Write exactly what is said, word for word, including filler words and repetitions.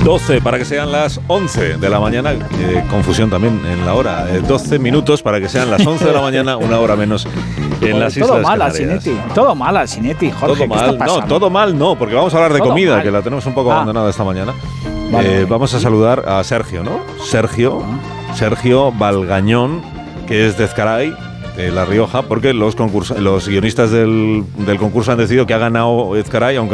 doce para que sean las once de la mañana, eh, confusión también en la hora, eh, doce minutos para que sean las once de la mañana, una hora menos en las todo Islas mal, Canarias. Alsinetti, todo mal, Alsinetti, Jorge, Todo ¿qué mal, está pasando? no, todo mal no, porque vamos a hablar de Todo comida, mal. que la tenemos un poco Ah. abandonada esta mañana. Vale, Eh, vale. vamos a saludar a Sergio, ¿no? Sergio, Sergio Valgañón, que es de Ezcaray, de La Rioja, porque los, concurs- los guionistas del, del concurso han decidido que ha ganado Ezcaray, aunque